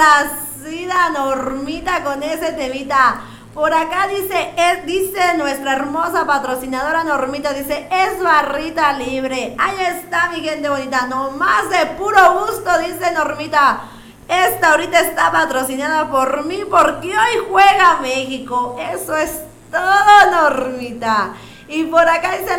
complacida Normita con ese temita. Por acá dice nuestra hermosa patrocinadora Normita, dice, es barrita libre. Ahí está, mi gente bonita, nomás de puro gusto, dice Normita. Esta ahorita está patrocinada por mí porque hoy juega México. Eso es todo, Normita. Y por acá dice